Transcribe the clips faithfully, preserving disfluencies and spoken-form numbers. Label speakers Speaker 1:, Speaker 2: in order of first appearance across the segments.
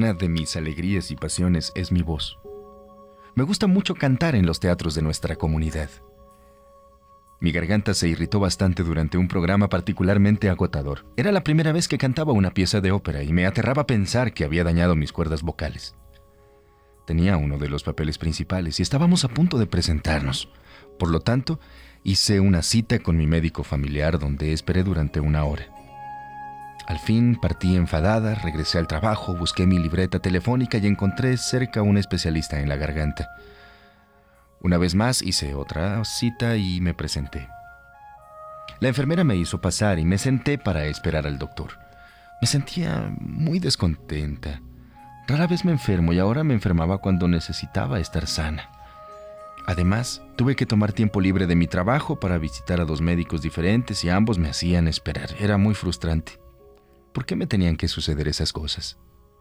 Speaker 1: Una de mis alegrías y pasiones es mi voz. Me gusta mucho cantar en los teatros de nuestra comunidad. Mi garganta se irritó bastante durante un programa particularmente agotador. Era la primera vez que cantaba una pieza de ópera y me aterraba pensar que había dañado mis cuerdas vocales. Tenía uno de los papeles principales y estábamos a punto de presentarnos. Por lo tanto, hice una cita con mi médico familiar donde esperé durante una hora. Al fin partí enfadada, regresé al trabajo, busqué mi libreta telefónica y encontré cerca a un especialista en la garganta. Una vez más hice otra cita y me presenté. La enfermera me hizo pasar y me senté para esperar al doctor. Me sentía muy descontenta. Rara vez me enfermo y ahora me enfermaba cuando necesitaba estar sana. Además, tuve que tomar tiempo libre de mi trabajo para visitar a dos médicos diferentes y ambos me hacían esperar. Era muy frustrante. ¿Por qué me tenían que suceder esas cosas?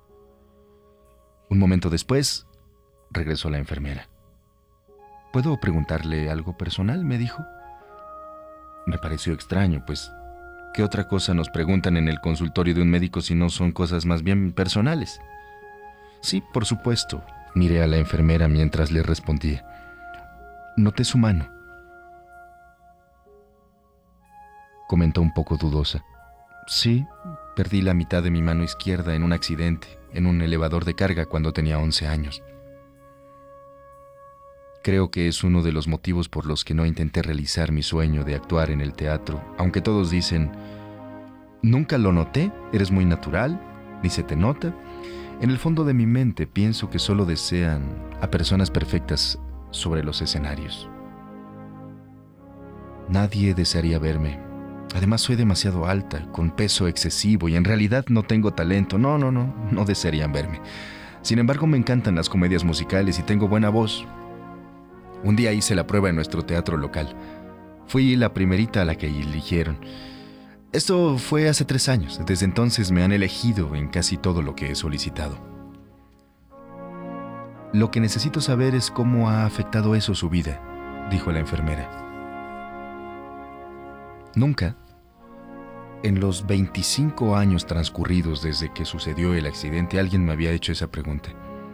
Speaker 1: Un momento después, regresó la enfermera. ¿Puedo preguntarle algo personal?, me dijo. Me pareció extraño, pues, ¿qué otra cosa nos preguntan en el consultorio de un médico si no son cosas más bien personales? Sí, por supuesto, miré a la enfermera mientras le respondía. Noté su mano. Comentó un poco dudosa. Sí, perdí la mitad de mi mano izquierda en un accidente, en un elevador de carga cuando tenía once años. Creo que es uno de los motivos por los que no intenté realizar mi sueño de actuar en el teatro, aunque todos dicen, nunca lo noté, eres muy natural, ni se te nota. En el fondo de mi mente pienso que solo desean a personas perfectas sobre los escenarios. Nadie desearía verme. Además soy demasiado alta, con peso excesivo y en realidad no tengo talento. No, no, no, no desearían verme. Sin embargo, me encantan las comedias musicales y tengo buena voz. Un día hice la prueba en nuestro teatro local. Fui la primerita a la que eligieron. Esto fue hace tres años. Desde entonces me han elegido en casi todo lo que he solicitado. Lo que necesito saber es cómo ha afectado eso su vida, dijo la enfermera. Nunca, en los veinticinco años transcurridos desde que sucedió el accidente, alguien me había hecho esa pregunta.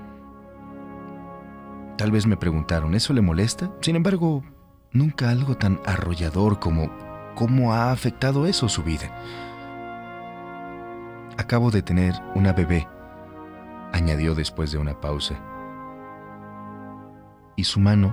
Speaker 1: Tal vez me preguntaron, ¿eso le molesta? Sin embargo, nunca algo tan arrollador como cómo ha afectado eso su vida. Acabo de tener una bebé, añadió después de una pausa. Y su mano,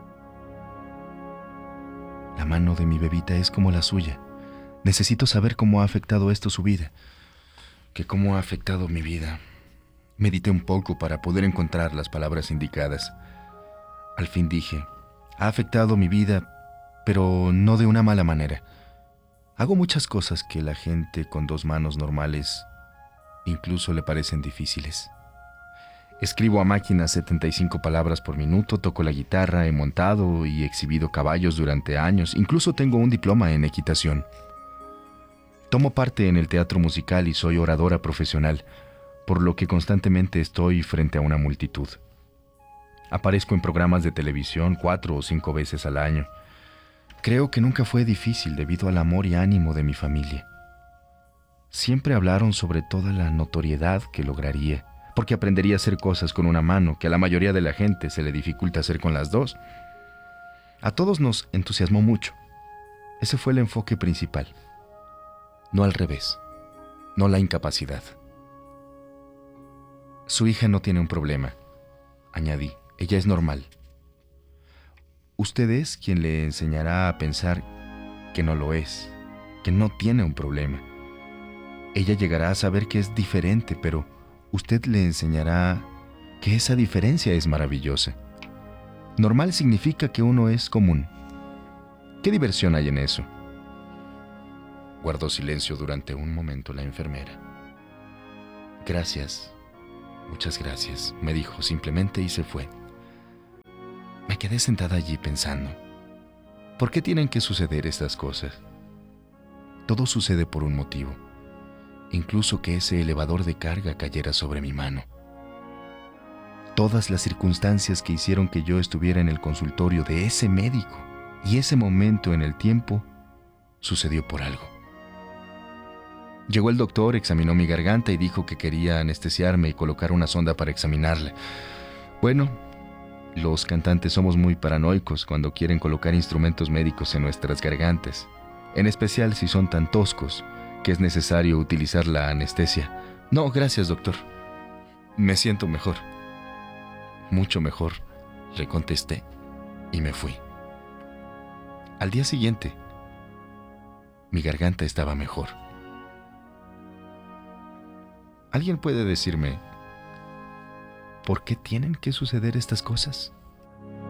Speaker 1: la mano de mi bebita es como la suya. Necesito saber cómo ha afectado esto su vida. ¿Que cómo ha afectado mi vida? Medité un poco para poder encontrar las palabras indicadas. Al fin dije, ha afectado mi vida, pero no de una mala manera. Hago muchas cosas que la gente con dos manos normales incluso le parecen difíciles. Escribo a máquina setenta y cinco palabras por minuto, toco la guitarra, he montado y exhibido caballos durante años, incluso tengo un diploma en equitación. Tomo parte en el teatro musical y soy oradora profesional, por lo que constantemente estoy frente a una multitud. Aparezco en programas de televisión cuatro o cinco veces al año. Creo que nunca fue difícil debido al amor y ánimo de mi familia. Siempre hablaron sobre toda la notoriedad que lograría, porque aprendería a hacer cosas con una mano que a la mayoría de la gente se le dificulta hacer con las dos. A todos nos entusiasmó mucho. Ese fue el enfoque principal. No al revés, no la incapacidad. Su hija no tiene un problema, añadí. Ella es normal. Usted es quien le enseñará a pensar que no lo es, que no tiene un problema. Ella llegará a saber que es diferente, pero usted le enseñará que esa diferencia es maravillosa. Normal significa que uno es común. ¿Qué diversión hay en eso? Guardó silencio durante un momento la enfermera. Gracias, muchas gracias, me dijo simplemente y se fue. Me quedé sentada allí pensando, ¿por qué tienen que suceder estas cosas? Todo sucede por un motivo, incluso que ese elevador de carga cayera sobre mi mano. Todas las circunstancias que hicieron que yo estuviera en el consultorio de ese médico y ese momento en el tiempo sucedió por algo. Llegó el doctor, examinó mi garganta y dijo que quería anestesiarme y colocar una sonda para examinarla. Bueno, los cantantes somos muy paranoicos cuando quieren colocar instrumentos médicos en nuestras gargantas, en especial si son tan toscos que es necesario utilizar la anestesia. No, gracias, doctor. Me siento mejor. Mucho mejor, le contesté y me fui. Al día siguiente, mi garganta estaba mejor. ¿Alguien puede decirme por qué tienen que suceder estas cosas?